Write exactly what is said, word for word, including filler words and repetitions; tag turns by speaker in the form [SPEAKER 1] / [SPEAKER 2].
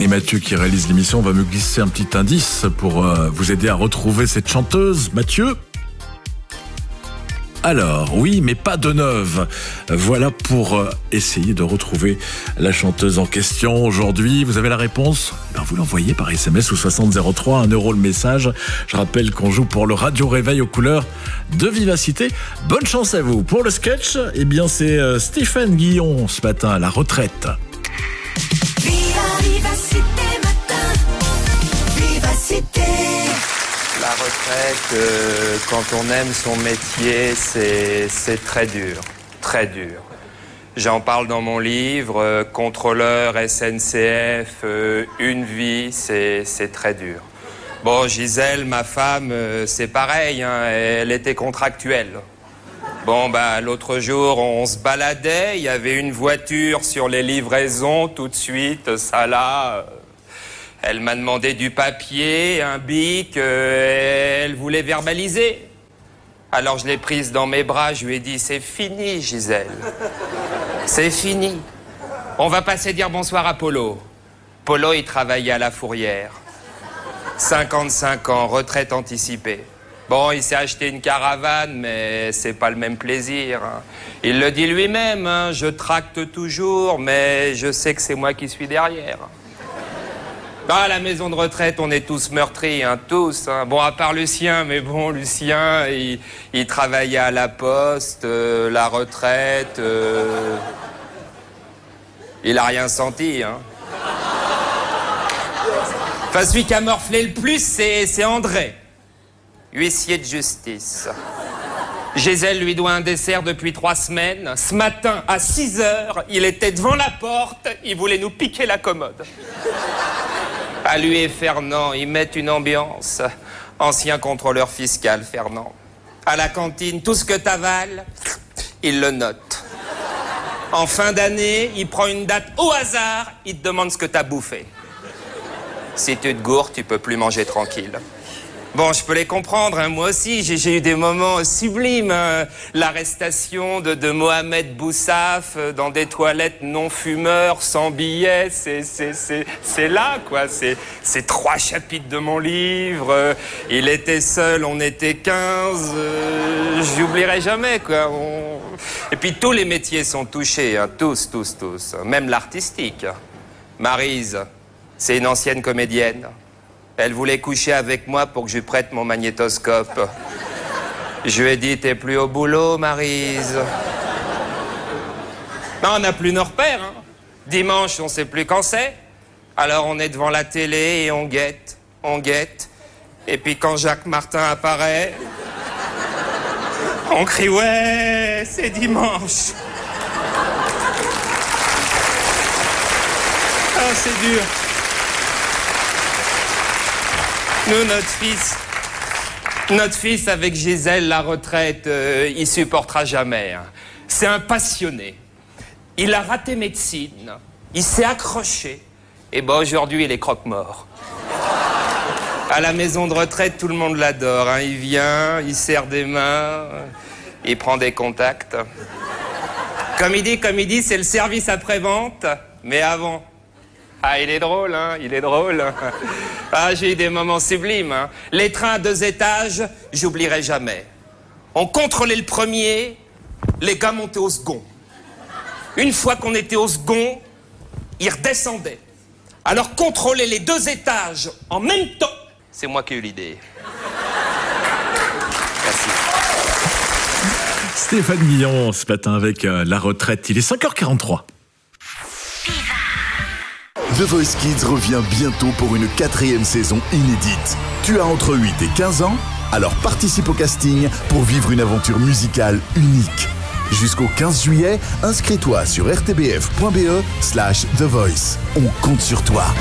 [SPEAKER 1] Et Mathieu qui réalise l'émission va me glisser un petit indice pour euh, vous aider à retrouver cette chanteuse. Mathieu ? Alors, oui, mais pas de neuve. Voilà pour euh, essayer de retrouver la chanteuse en question. Aujourd'hui, vous avez la réponse ? Ben, vous l'envoyez par S M S ou soixante zéro trois, un euro le message. Je rappelle qu'on joue pour le Radio Réveil aux couleurs de Vivacité. Bonne chance à vous. Pour le sketch, eh bien, c'est euh, Stéphane Guillon ce matin à la retraite.
[SPEAKER 2] La retraite, euh, quand on aime son métier, c'est, c'est très dur, très dur. J'en parle dans mon livre, euh, contrôleur S N C F, euh, une vie, c'est, c'est très dur. Bon, Gisèle, ma femme, euh, c'est pareil, hein, elle était contractuelle. Bon, bah, l'autre jour, on se baladait, il y avait une voiture sur les livraisons, tout de suite, ça là... Euh, Elle m'a demandé du papier, un bic, euh, elle voulait verbaliser. Alors je l'ai prise dans mes bras, je lui ai dit « C'est fini, Gisèle. C'est fini. On va passer dire bonsoir à Polo. » Polo, il travaillait à la Fourrière. cinquante-cinq ans, retraite anticipée. Bon, il s'est acheté une caravane, mais c'est pas le même plaisir. Hein. Il le dit lui-même, hein, je tracte toujours, mais je sais que c'est moi qui suis derrière. Ah, à la maison de retraite, on est tous meurtris, hein, tous. Hein. Bon, à part Lucien, mais bon, Lucien, il, il travaillait à la poste, euh, la retraite. Euh, il a rien senti, hein. Enfin, celui qui a morflé le plus, c'est, c'est André, huissier de justice. Gisèle lui doit un dessert depuis trois semaines. Ce matin, à six heures, il était devant la porte, il voulait nous piquer la commode. À lui et Fernand, ils mettent une ambiance. Ancien contrôleur fiscal, Fernand. À la cantine, tout ce que t'avales, il le note. En fin d'année, il prend une date au hasard, il te demande ce que t'as bouffé. Si tu te gourres, tu peux plus manger tranquille. Bon, je peux les comprendre, hein. Moi aussi, j'ai, j'ai eu des moments sublimes. Hein. L'arrestation de, de Mohamed Boussaf dans des toilettes non-fumeurs, sans billets, c'est, c'est, c'est, c'est là, quoi. C'est, c'est trois chapitres de mon livre. Il était seul, on était quinze. Euh, j'oublierai jamais, quoi. On... Et puis tous les métiers sont touchés, hein. Tous, tous, tous. Même l'artistique. Maryse, c'est une ancienne comédienne. Elle voulait coucher avec moi pour que je lui prête mon magnétoscope. Je lui ai dit, t'es plus au boulot, Maryse. Non, on n'a plus nos repères, hein. Dimanche, on sait plus quand c'est. Alors on est devant la télé et on guette, on guette. Et puis quand Jacques Martin apparaît, on crie, ouais, c'est dimanche. Ah, c'est dur. Nous, notre fils, notre fils avec Gisèle, la retraite, euh, il supportera jamais. Hein. C'est un passionné. Il a raté médecine. Il s'est accroché. Et ben aujourd'hui, il est croque-mort. À la maison de retraite, tout le monde l'adore. Hein. Il vient, il serre des mains, il prend des contacts. Comme il dit, comme il dit, c'est le service après-vente, mais avant. Ah, il est drôle, hein, il est drôle. Ah, j'ai eu des moments sublimes, hein. Les trains à deux étages, j'oublierai jamais. On contrôlait le premier, les gars montaient au second. Une fois qu'on était au second, ils redescendaient. Alors contrôler les deux étages en même temps, c'est moi qui ai eu l'idée. Merci.
[SPEAKER 1] Stéphane Guillon ce matin avec euh, la retraite, il est cinq heures quarante-trois.
[SPEAKER 3] The Voice Kids revient bientôt pour une quatrième saison inédite. Tu as entre huit et quinze ans? Alors participe au casting pour vivre une aventure musicale unique. Jusqu'au quinze juillet, inscris-toi sur r t b f point b e slash The Voice. On compte sur toi.